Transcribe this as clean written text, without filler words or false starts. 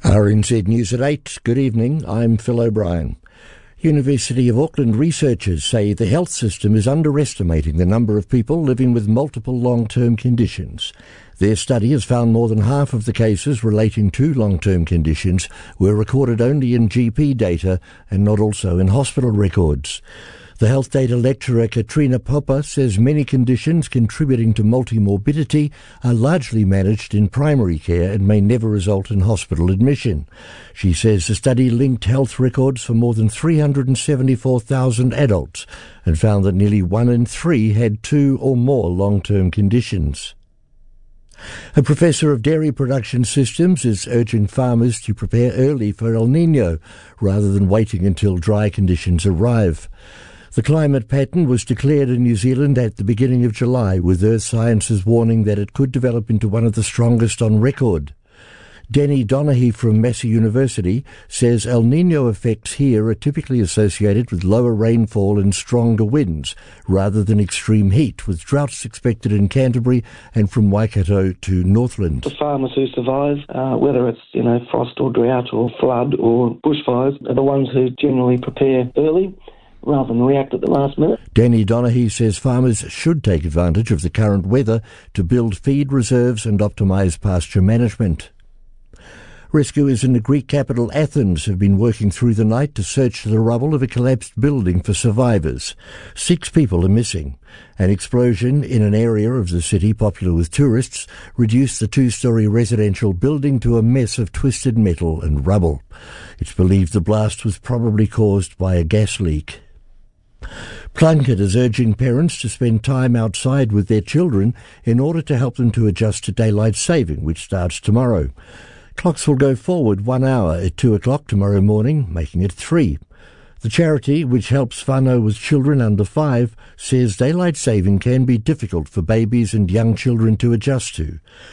RNZ News at 8. Good evening, I'm Phil O'Brien. University of Auckland researchers say the health system is underestimating the number of people living with multiple long-term conditions. Their study has found more than half of the cases relating to long-term conditions were recorded only in GP data and not also in hospital records. The health data lecturer Katrina Popper says many conditions contributing to multimorbidity are largely managed in primary care and may never result in hospital admission. She says the study linked health records for more than 374,000 adults and found that nearly 1 in 3 had 2 or more long-term conditions. A professor of dairy production systems is urging farmers to prepare early for El Niño rather than waiting until dry conditions arrive. The climate pattern was declared in New Zealand at the beginning of July, with Earth Sciences warning that it could develop into one of the strongest on record. Denny Donaghy from Massey University says El Niño effects here are typically associated with lower rainfall and stronger winds, rather than extreme heat, with droughts expected in Canterbury and from Waikato to Northland. The farmers who survive, whether it's frost or drought or flood or bushfires, are the ones who generally prepare early rather than react at the last minute. Denny Donaghy says farmers should take advantage of the current weather to build feed reserves and optimise pasture management. Rescuers in the Greek capital Athens have been working through the night to search the rubble of a collapsed building for survivors. 6 people are missing. An explosion in an area of the city popular with tourists reduced the 2-storey residential building to a mess of twisted metal and rubble. It's believed the blast was probably caused by a gas leak. Plunket is urging parents to spend time outside with their children in order to help them to adjust to daylight saving, which starts tomorrow. Clocks will go forward 1 hour at 2 o'clock tomorrow morning, making it 3. The charity, which helps whānau with children under 5, says daylight saving can be difficult for babies and young children to adjust to.